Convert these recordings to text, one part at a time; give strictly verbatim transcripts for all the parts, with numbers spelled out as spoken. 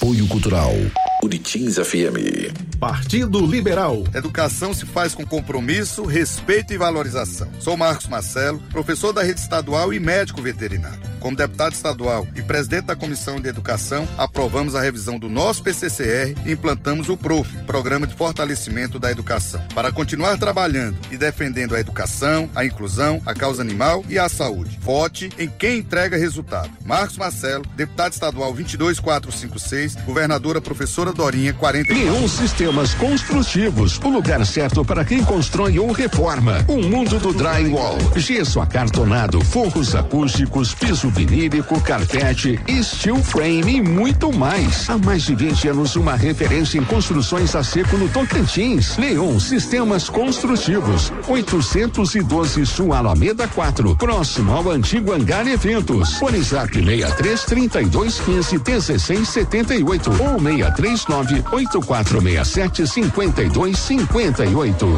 Apoio Cultural Buritins F M. Partido Liberal. Educação se faz com compromisso, respeito e valorização. Sou Marcos Marcelo, professor da rede estadual e médico veterinário. Como deputado estadual e presidente da Comissão de Educação, aprovamos a revisão do nosso P C C R e implantamos o P R O F, Programa de Fortalecimento da Educação, para continuar trabalhando e defendendo a educação, a inclusão, a causa animal e a saúde. Vote em quem entrega resultado. Marcos Marcelo, deputado estadual vinte e dois mil quatrocentos e cinquenta e seis, governadora professora Dorinha quarenta e quatro. Leon Sistemas Construtivos, o lugar certo para quem constrói ou reforma. O mundo do drywall, gesso acartonado, forros acústicos, piso vinílico, carpete, steel frame e muito mais. Há mais de vinte anos, uma referência em construções a seco no Tocantins. Leon Sistemas Construtivos, oitocentos e doze Sul Alameda quatro, próximo ao antigo Hangar Eventos. WhatsApp seis três, trinta e dois, quinze, dezesseis, setenta e oito ou seis três nove, oito quatro seis sete, cinquenta e dois, cinquenta e oito.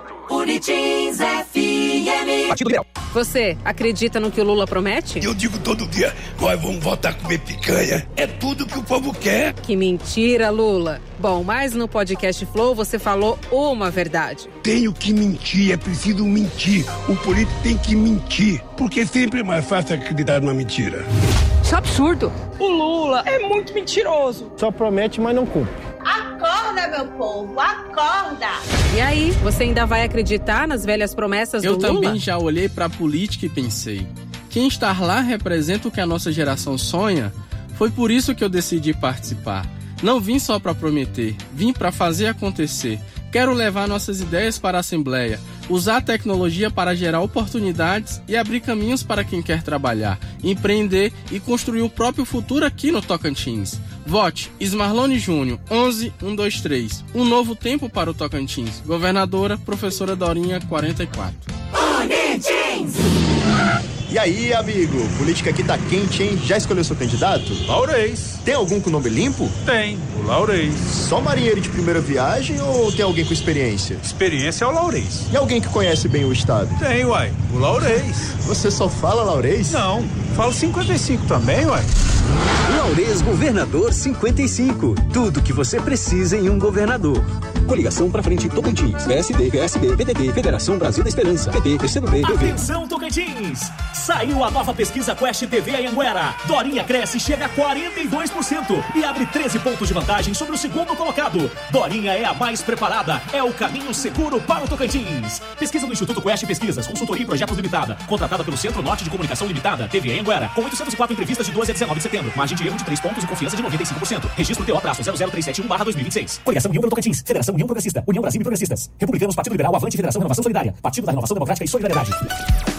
Buritins F M. Partido Liberal. Você acredita no que o Lula promete? Eu digo todo dia, nós vamos voltar a comer picanha. É tudo que o povo quer. Que mentira, Lula. Bom, mas no podcast Flow você falou uma verdade. Tenho que mentir, é preciso mentir. O político tem que mentir, porque sempre é mais fácil acreditar numa mentira. Isso é absurdo. O Lula é muito mentiroso. Só promete, mas não cumpre. Acorda, meu povo, acorda! E aí, você ainda vai acreditar nas velhas promessas Eu do Lula? Eu também já olhei pra política e pensei, quem estar lá representa o que a nossa geração sonha? Foi por isso que eu decidi participar. Não vim só pra prometer, vim pra fazer acontecer. Quero levar nossas ideias para a Assembleia, usar a tecnologia para gerar oportunidades e abrir caminhos para quem quer trabalhar, empreender e construir o próprio futuro aqui no Tocantins. Vote Ismarlone Júnior, onze um dois três. Um novo tempo para o Tocantins. Governadora, professora Dorinha, quarenta e quatro. Buritins! E aí, amigo? Política aqui tá quente, hein? Já escolheu seu candidato? Laurez. Tem algum com nome limpo? Tem, o Laurez. Só marinheiro de primeira viagem ou tem alguém com experiência? Experiência é o Laurez. E alguém que conhece bem o estado? Tem, uai, o Laurez. Você só fala Laurez? Não, falo cinquenta e cinco também, uai. Laurez Governador cinquenta e cinco. Tudo que você precisa em um governador. Coligação pra frente Tocantins. P S D, P S B, P T B, Federação Brasil da Esperança, P T, P C do B, P V. Atenção, Tocantins! Saiu a nova pesquisa Quest T V Anhanguera. Dorinha cresce e chega a quarenta e dois por cento e abre treze pontos de vantagem sobre o segundo colocado. Dorinha é a mais preparada. É o caminho seguro para o Tocantins. Pesquisa do Instituto Quest Pesquisas, consultoria e projetos limitada. Contratada pelo Centro Norte de Comunicação Limitada, T V Anhanguera, com oitocentas e quatro entrevistas de doze a dezenove de setembro. Margem de erro de três pontos e confiança de noventa e cinco por cento. Registro T O traço zero zero três sete um barra dois mil e vinte e seis. Coligação União pelo Tocantins. Federação União Progressista. União Brasil e Progressistas. Republicanos, Partido Liberal, Avante, Federação Renovação Solidária. Partido da Renovação Democrática e Solidariedade.